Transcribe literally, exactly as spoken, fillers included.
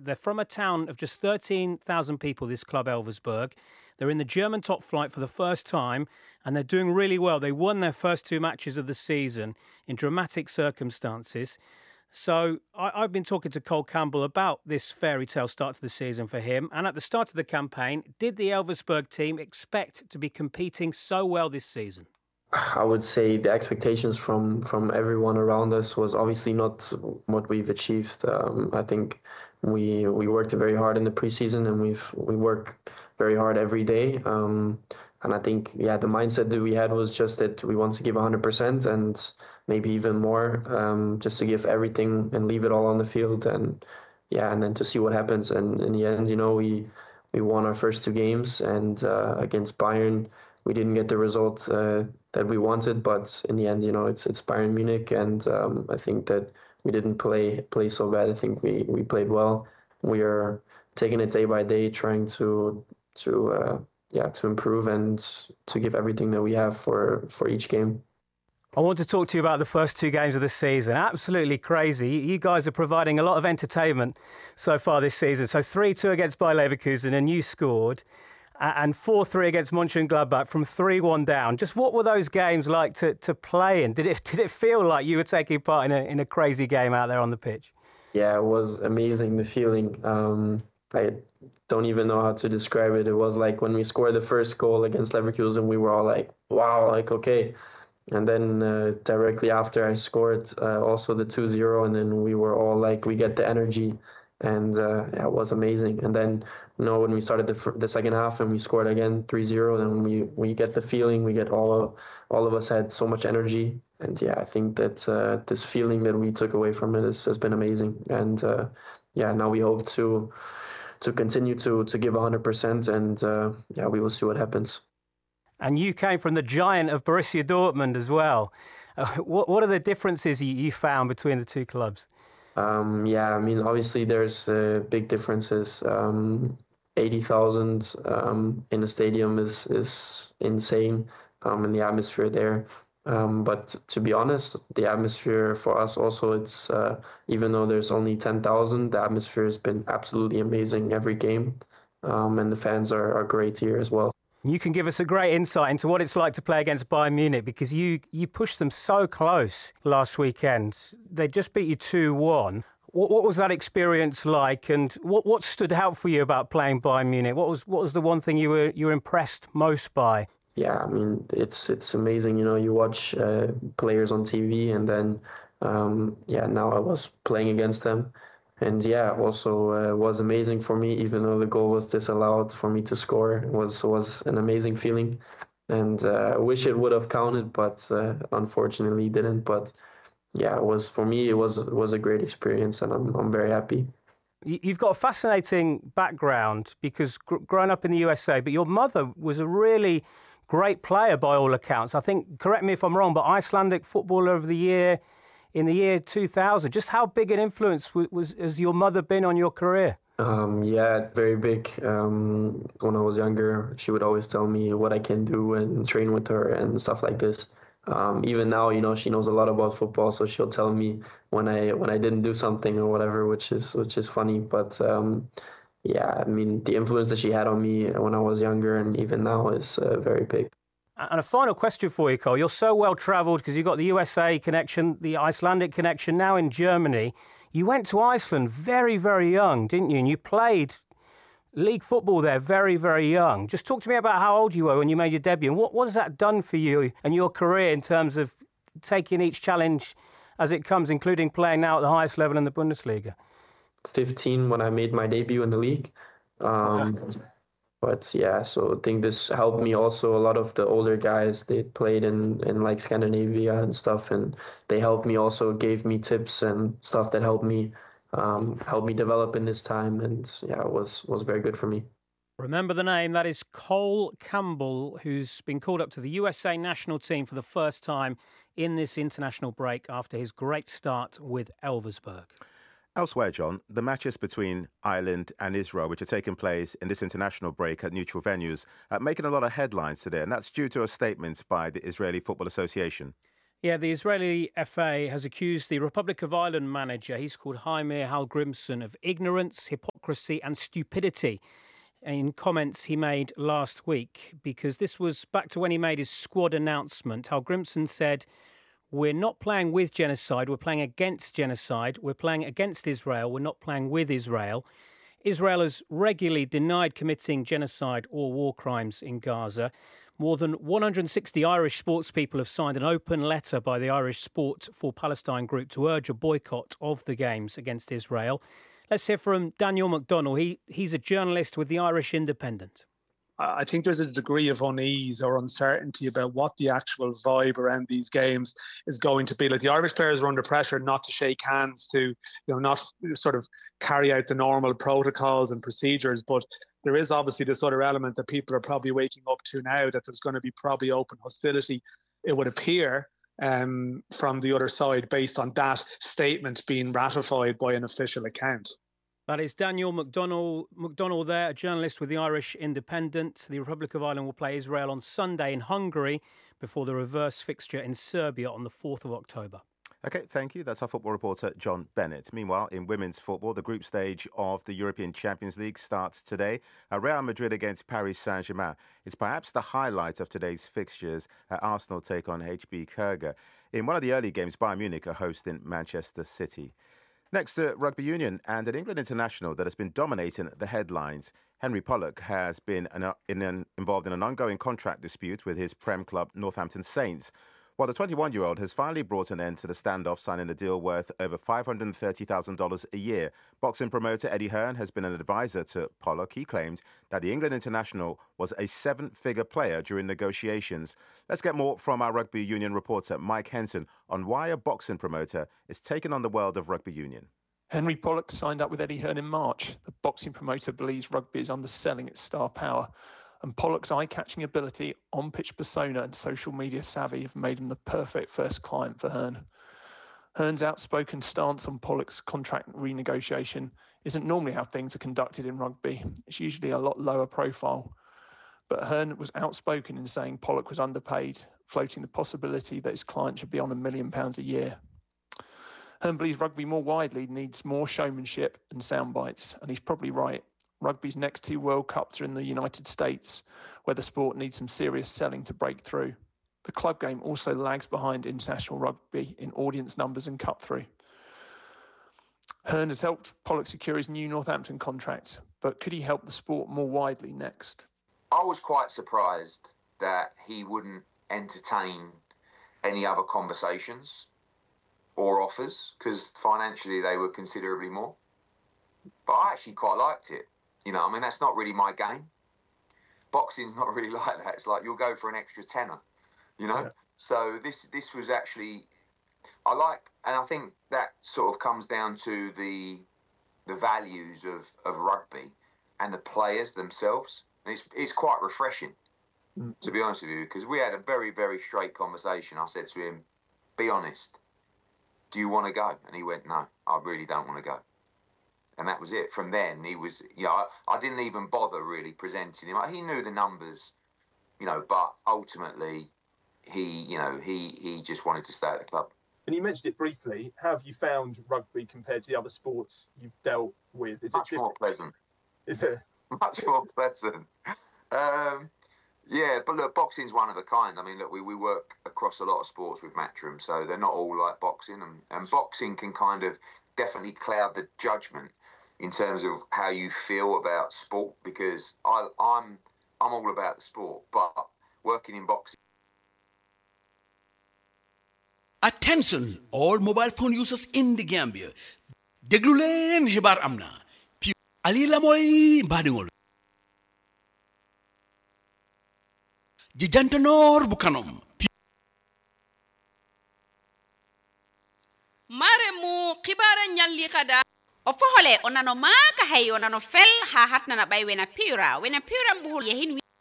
They're from a town of just thirteen thousand people, this club, Elversberg. They're in the German top flight for the first time, and they're doing really well. They won their first two matches of the season in dramatic circumstances. So I, I've been talking to Cole Campbell about this fairy tale start to the season for him. And at the start of the campaign, did the Elversberg team expect to be competing so well this season? I would say the expectations from, from everyone around us was obviously not what we've achieved. Um, I think we we worked very hard in the preseason, and we've we work very hard every day. Um, and I think yeah, the mindset that we had was just that we want to give one hundred percent and maybe even more, um, just to give everything and leave it all on the field, and yeah, and then to see what happens. And in the end, you know, we we won our first two games, and uh, against Bayern, we didn't get the result uh, that we wanted, but in the end, you know, it's it's Bayern Munich, and um, I think that we didn't play play so bad. I think we, we played well. We are taking it day by day, trying to to uh, yeah to improve and to give everything that we have for, for each game. I want to talk to you about the first two games of the season. Absolutely crazy. You guys are providing a lot of entertainment so far this season. So three two against Bayer Leverkusen, and you scored. And four three against Mönchengladbach from three one down. Just what were those games like to, to play in? Did it did it feel like you were taking part in a in a crazy game out there on the pitch? Yeah, it was amazing, the feeling. Um, I don't even know how to describe it. It was like when we scored the first goal against Leverkusen, we were all like, wow, like, okay. And then uh, directly after I scored uh, also the two zero, and then we were all like, we get the energy. And uh, yeah, it was amazing. And then, you know, when we started the the second half and we scored again three zero, then we, we get the feeling, we get all of, all of us had so much energy. And yeah, I think that uh, this feeling that we took away from it is, has been amazing. And uh, yeah, now we hope to to continue to to give one hundred percent, and uh, yeah, we will see what happens. And you came from the giant of Borussia Dortmund as well. Uh, what what are the differences you, you found between the two clubs? Um, yeah, I mean, obviously there's uh, big differences. Um, eighty thousand um, in a stadium is is insane, um, and the atmosphere there. Um, but to be honest, the atmosphere for us also, it's uh, even though there's only ten thousand, the atmosphere has been absolutely amazing every game, um, and the fans are, are great here as well. You can give us a great insight into what it's like to play against Bayern Munich, because you, you pushed them so close last weekend. They just beat you two one. What, what was that experience like, and what, what stood out for you about playing Bayern Munich? What was what was the one thing you were you were impressed most by? Yeah, I mean, it's it's amazing. You know, you watch uh, players on T V, and then um, yeah, now I was playing against them. And yeah, also uh, was amazing for me, even though the goal was disallowed for me to score. It was was an amazing feeling, and uh, I wish it would have counted, but uh, unfortunately didn't. But yeah, it was for me. It was it was a great experience, and I'm I'm very happy. You've got a fascinating background because gr- growing up in the U S A, but your mother was a really great player by all accounts. I think, correct me if I'm wrong, but Icelandic Footballer of the Year in the year two thousand. Just how big an influence was, was has your mother been on your career? Um, yeah, very big. Um, when I was younger, she would always tell me what I can do and train with her and stuff like this. Um, even now, you know, she knows a lot about football, so she'll tell me when I when I didn't do something or whatever, which is which is funny. But um, yeah, I mean, the influence that she had on me when I was younger and even now is uh, very big. And a final question for you, Cole. You're so well travelled because you've got the U S A connection, the Icelandic connection, now in Germany. You went to Iceland very, very young, didn't you? And you played league football there very, very young. Just talk to me about how old you were when you made your debut, and what, what has that done for you and your career in terms of taking each challenge as it comes, including playing now at the highest level in the Bundesliga? fifteen when I made my debut in the league. Um, but yeah, so I think this helped me also. A lot of the older guys, they played in, in like Scandinavia and stuff, and they helped me also, gave me tips and stuff that helped me um, helped me develop in this time. And yeah, it was, was very good for me. Remember the name, that is Cole Campbell, who's been called up to the U S A national team for the first time in this international break after his great start with Elversberg. Elsewhere, John, the matches between Ireland and Israel, which are taking place in this international break at neutral venues, are making a lot of headlines today, and that's due to a statement by the Israeli Football Association. Yeah, the Israeli F A has accused the Republic of Ireland manager, he's called Heimir Hallgrimsson, of ignorance, hypocrisy and stupidity in comments he made last week, because this was back to when he made his squad announcement. Hallgrimsson said, "We're not playing with genocide, we're playing against genocide, we're playing against Israel, we're not playing with Israel." Israel has regularly denied committing genocide or war crimes in Gaza. More than one hundred sixty Irish sports people have signed an open letter by the Irish Sport for Palestine group to urge a boycott of the Games against Israel. Let's hear from Daniel McDonnell. He, he's a journalist with the Irish Independent. I think there's a degree of unease or uncertainty about what the actual vibe around these games is going to be. Like, the Irish players are under pressure not to shake hands, to, you know, not sort of carry out the normal protocols and procedures. But there is obviously this other element that people are probably waking up to now, that there's going to be probably open hostility, it would appear, um, from the other side, based on that statement being ratified by an official account. That is Daniel McDonnell, McDonnell there, a journalist with the Irish Independent. The Republic of Ireland will play Israel on Sunday in Hungary before the reverse fixture in Serbia on the fourth of October. OK, thank you. That's our football reporter, John Bennett. Meanwhile, in women's football, the group stage of the European Champions League starts today. Real Madrid against Paris Saint-Germain. It's perhaps the highlight of today's fixtures. Arsenal take on H B Kerga. In one of the early games, Bayern Munich are hosting Manchester City. Next to rugby union and an England international that has been dominating the headlines. Henry Pollock has been an, in an, involved in an ongoing contract dispute with his Prem club Northampton Saints, while the twenty-one-year-old has finally brought an end to the standoff, signing a deal worth over five hundred thirty thousand dollars a year. Boxing promoter Eddie Hearn has been an advisor to Pollock. He claimed that the England international was a seven-figure player during negotiations. Let's get more from our rugby union reporter Mike Henson on why a boxing promoter is taking on the world of rugby union. Henry Pollock signed up with Eddie Hearn in March. The boxing promoter believes rugby is underselling its star power, and Pollock's eye-catching ability, on-pitch persona and social media savvy have made him the perfect first client for Hearn. Hearn's outspoken stance on Pollock's contract renegotiation isn't normally how things are conducted in rugby. It's usually a lot lower profile. But Hearn was outspoken in saying Pollock was underpaid, floating the possibility that his client should be on a million pounds a year. Hearn believes rugby more widely needs more showmanship and sound bites, and he's probably right. Rugby's next two World Cups are in the United States, where the sport needs some serious selling to break through. The club game also lags behind international rugby in audience numbers and cut-through. Hearn has helped Pollock secure his new Northampton contract, but could he help the sport more widely next? I was quite surprised that he wouldn't entertain any other conversations or offers, because financially they were considerably more. But I actually quite liked it. You know, I mean, that's not really my game. Boxing's not really like that. It's like you'll go for an extra tenner, you know? Yeah. So this this was actually, I like, and I think that sort of comes down to the the values of, of rugby and the players themselves. And it's, it's quite refreshing, mm. to be honest with you, because we had a very, very straight conversation. I said to him, be honest, do you want to go? And he went, no, I really don't want to go. And that was it. From then, he was, you know, I, I didn't even bother really presenting him. He knew the numbers, you know, but ultimately, he, you know, he he just wanted to stay at the club. And you mentioned it briefly. How have you found rugby compared to the other sports you've dealt with? Is Much it more pleasant. Is it? Much more pleasant. Um, yeah, but look, boxing's one of a kind. I mean, look, we, we work across a lot of sports with Matchroom, so they're not all like boxing. And, and boxing can kind of definitely cloud the judgment in terms of how you feel about sport, because I, I'm I'm all about the sport, but working in boxing. Attention, all mobile phone users in the Gambia. Déglu leen xibaar am na. Ali la mooy mbaadiŋol. Jijantanoor bu kanom. Mare mu xibaara ñalli kada. O fohole onano maaka hay onano fel ha hatnana bay wena pura wena pura mbuhul yehin